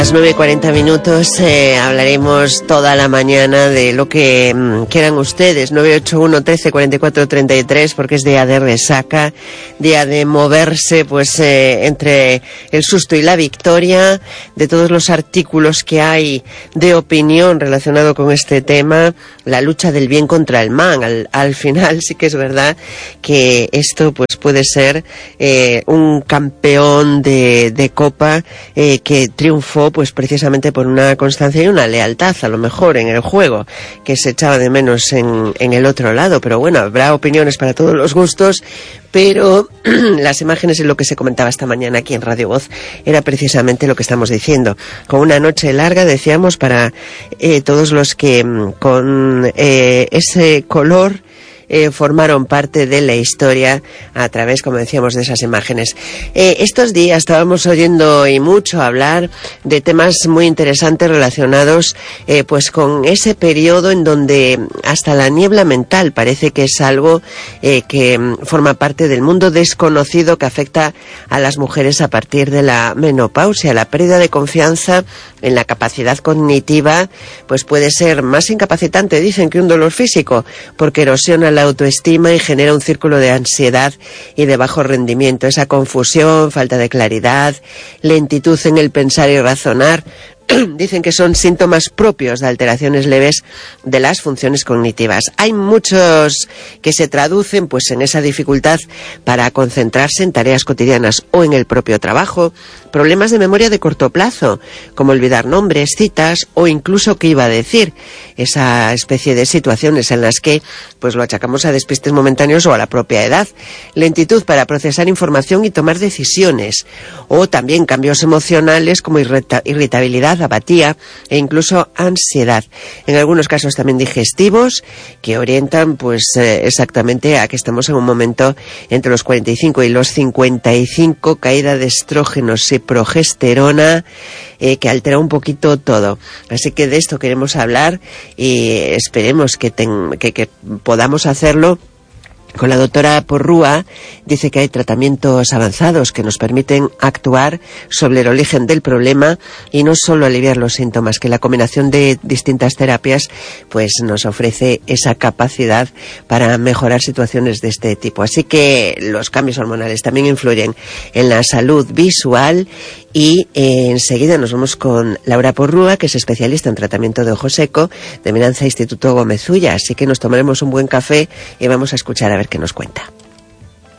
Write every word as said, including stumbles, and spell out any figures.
Las nueve y cuarenta minutos, eh, hablaremos toda la mañana de lo que mmm, quieran ustedes. Nueve ocho uno, trece, cuarenta y cuatro, treinta y tres, porque es día de resaca, día de moverse pues eh, entre el susto y la victoria, de todos los artículos que hay de opinión relacionado con este tema, la lucha del bien contra el mal. Al, al final sí que es verdad que esto pues puede ser eh, un campeón de, de Copa eh, que triunfó pues precisamente por una constancia y una lealtad, a lo mejor en el juego, que se echaba de menos en, en el otro lado. Pero bueno, habrá opiniones para todos los gustos, pero las imágenes y lo que se comentaba esta mañana aquí en Radio Voz era precisamente lo que estamos diciendo. Con una noche larga, decíamos, para eh, todos los que con eh, ese color Eh, formaron parte de la historia a través, como decíamos, de esas imágenes. Eh, estos días estábamos oyendo y mucho hablar de temas muy interesantes relacionados eh, pues con ese periodo en donde hasta la niebla mental parece que es algo eh, que forma parte del mundo desconocido que afecta a las mujeres a partir de la menopausia. La pérdida de confianza en la capacidad cognitiva pues puede ser más incapacitante, dicen, que un dolor físico, porque erosiona la autoestima y genera un círculo de ansiedad y de bajo rendimiento. Esa confusión, falta de claridad, lentitud en el pensar y razonar, dicen que son síntomas propios de alteraciones leves de las funciones cognitivas. Hay muchos que se traducen pues en esa dificultad para concentrarse en tareas cotidianas o en el propio trabajo, problemas de memoria de corto plazo, como olvidar nombres, citas o incluso qué iba a decir, esa especie de situaciones en las que pues lo achacamos a despistes momentáneos o a la propia edad, lentitud para procesar información y tomar decisiones, o también cambios emocionales como irrita- irritabilidad, apatía e incluso ansiedad. En algunos casos también digestivos, que orientan pues eh, exactamente a que estamos en un momento entre los cuarenta y cinco y los cincuenta y cinco, caída de estrógenos y progesterona, eh, que altera un poquito todo. Así que de esto queremos hablar y esperemos que, ten, que, que podamos hacerlo con la doctora Porrúa. Dice que hay tratamientos avanzados que nos permiten actuar sobre el origen del problema y no solo aliviar los síntomas, que la combinación de distintas terapias pues nos ofrece esa capacidad para mejorar situaciones de este tipo. Así que los cambios hormonales también influyen en la salud visual. Y eh, enseguida nos vamos con Laura Porrúa, que es especialista en tratamiento de ojo seco de Menanza Instituto Gómez Ulla. Así que nos tomaremos un buen café y vamos a escuchar a ver qué nos cuenta.